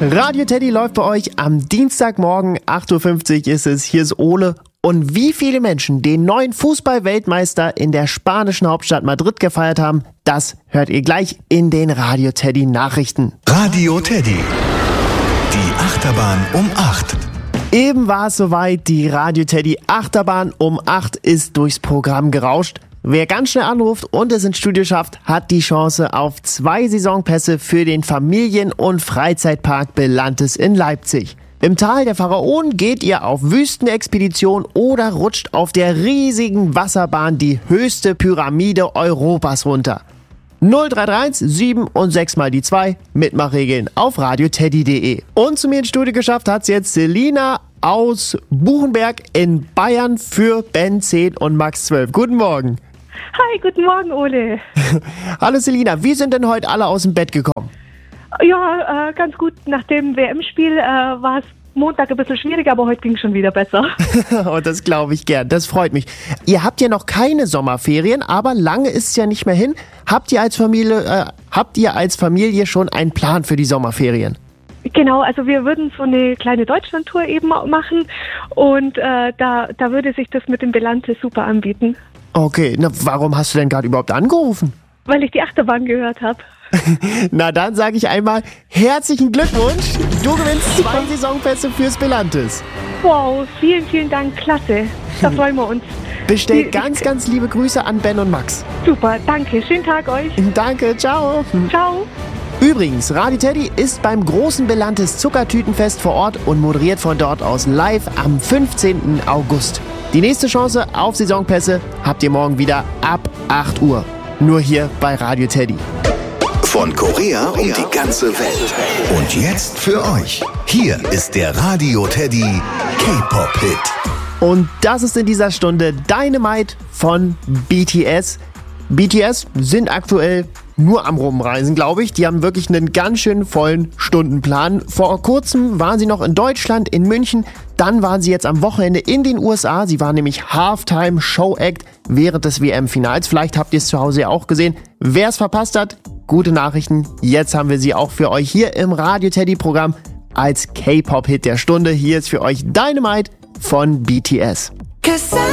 Radio Teddy läuft bei euch am Dienstagmorgen, 8.50 Uhr ist es. Hier ist Ole. Und wie viele Menschen den neuen Fußball-Weltmeister in der spanischen Hauptstadt Madrid gefeiert haben, das hört ihr gleich in den Radio Teddy Nachrichten. Radio Teddy. Die Achterbahn um 8. Eben war es soweit, die Radio Teddy Achterbahn um 8 ist durchs Programm gerauscht. Wer ganz schnell anruft und es ins Studio schafft, hat die Chance auf 2 Saisonpässe für den Familien- und Freizeitpark Belantes in Leipzig. Im Tal der Pharaonen geht ihr auf Wüstenexpedition oder rutscht auf der riesigen Wasserbahn die höchste Pyramide Europas runter. 0331 7 und 6 mal die 2 Mitmachregeln auf radioteddy.de. Und zu mir ins Studio geschafft hat's jetzt Selina aus Buchenberg in Bayern für Ben 10 und Max 12. Guten Morgen. Hi, guten Morgen, Ole. Hallo Selina, wie sind denn heute alle aus dem Bett gekommen? Ja, ganz gut. Nach dem WM-Spiel war es Montag ein bisschen schwierig, aber heute ging es schon wieder besser. Oh, das glaube ich gern, das freut mich. Ihr habt ja noch keine Sommerferien, aber lange ist es ja nicht mehr hin. Habt ihr als Familie schon einen Plan für die Sommerferien? Genau, also wir würden so eine kleine Deutschlandtour eben machen und da würde sich das mit dem Belantes super anbieten. Okay, na warum hast du denn gerade überhaupt angerufen? Weil ich die Achterbahn gehört habe. Na dann sage ich einmal herzlichen Glückwunsch. Du gewinnst 2 Saisonpässe fürs Belantes. Wow, vielen, vielen Dank, klasse. Da freuen wir uns. Bestell ganz liebe Grüße an Ben und Max. Super, danke. Schönen Tag euch. Danke, ciao. Ciao. Übrigens, Radio Teddy ist beim großen Belantes Zuckertütenfest vor Ort und moderiert von dort aus live am 15. August. Die nächste Chance auf Saisonpässe habt ihr morgen wieder ab 8 Uhr. Nur hier bei Radio Teddy. Von Korea um die ganze Welt. Und jetzt für euch. Hier ist der Radio Teddy K-Pop-Hit. Und das ist in dieser Stunde Dynamite von BTS. BTS sind aktuell nur am Rumreisen, glaube ich. Die haben wirklich einen ganz schön vollen Stundenplan. Vor kurzem waren sie noch in Deutschland, in München. Dann waren sie jetzt am Wochenende in den USA. Sie waren nämlich Halftime-Show-Act während des WM-Finals. Vielleicht habt ihr es zu Hause ja auch gesehen. Wer es verpasst hat, gute Nachrichten. Jetzt haben wir sie auch für euch hier im Radio-Teddy-Programm als K-Pop-Hit der Stunde. Hier ist für euch Dynamite von BTS.